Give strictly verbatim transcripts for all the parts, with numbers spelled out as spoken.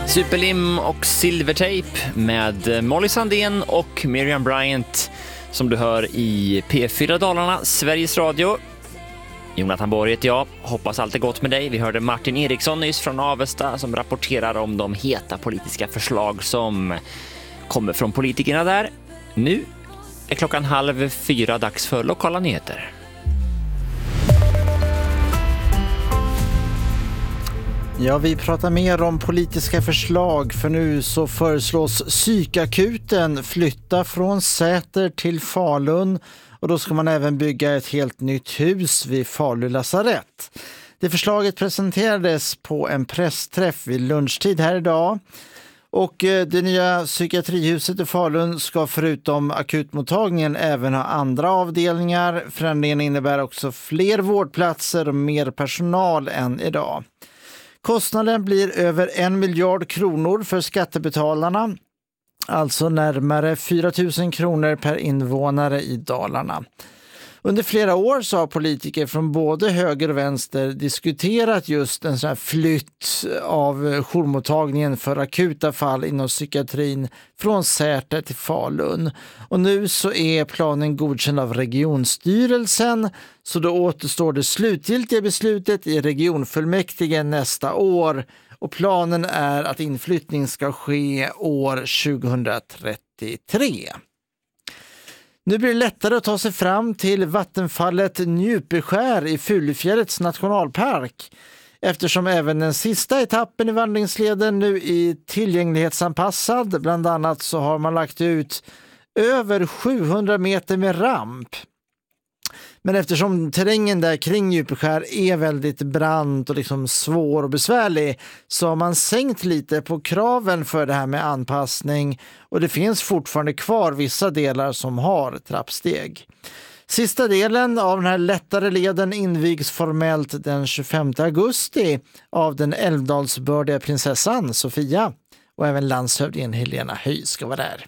Superlim och Silvertape med Molly Sandén och Miriam Bryant som du hör i P fyra Dalarna, Sveriges Radio. Jonathan Borg heter jag. Hoppas allt är gott med dig. Vi hörde Martin Eriksson nyss från Avesta som rapporterar om de heta politiska förslag som kommer från politikerna där. Nu är klockan halv fyra, dags för lokala nyheter. Ja, vi pratar mer om politiska förslag, för nu så föreslås psykakuten flytta från Säter till Falun, och då ska man även bygga ett helt nytt hus vid Falu lasarett. Det förslaget presenterades på en pressträff vid lunchtid här idag. Och det nya psykiatrihuset i Falun ska förutom akutmottagningen även ha andra avdelningar. Förändringen innebär också fler vårdplatser och mer personal än idag. Kostnaden blir över en miljard kronor för skattebetalarna, alltså närmare fyra tusen kronor per invånare i Dalarna. Under flera år så har politiker från både höger och vänster diskuterat just en sån här flytt av jourmottagningen för akuta fall inom psykiatrin från Säter till Falun. Och nu så är planen godkänd av regionstyrelsen, så då återstår det slutgiltiga beslutet i regionfullmäktige nästa år. Och planen är att inflyttning ska ske år tjugohundratrettiotre. Nu blir det lättare att ta sig fram till vattenfallet Njupeskär i Fulufjällets nationalpark, eftersom även den sista etappen i vandringsleden nu är tillgänglighetsanpassad. Bland annat så har man lagt ut över sjuhundra meter med ramp. Men eftersom terrängen där kring Njupeskär är väldigt brant och liksom svår och besvärlig, så har man sänkt lite på kraven för det här med anpassning, och det finns fortfarande kvar vissa delar som har trappsteg. Sista delen av den här lättare leden invigs formellt den tjugofemte augusti av den älvdalsbördiga prinsessan Sofia, och även landshövdingen Helena Höj ska vara där.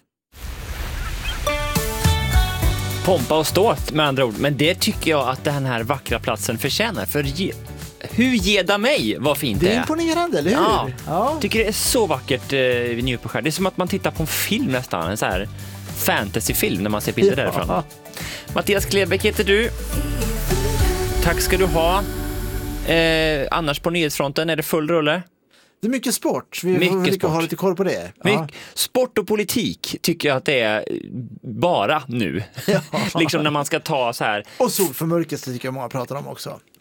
Pompa och ståt med andra ord, men det tycker jag att den här vackra platsen förtjänar, för ge, hur geda mig vad fint det är. Det är imponerande, eller hur? Ja, ja. Tycker det är så vackert eh, vid Njupeskär. Det är som att man tittar på en film nästan, en så här fantasyfilm när man ser bilder ja. därifrån. Mattias Klebäck heter du. Tack ska du ha. Eh, annars på nyhetsfronten är det full rulle. Det är mycket sport. Vi mycket får ha lite koll på det. Ja. Sport och politik tycker jag att det är bara nu. Ja. Liksom när man ska ta så här. Och solförmörkelse tycker jag många pratar om också.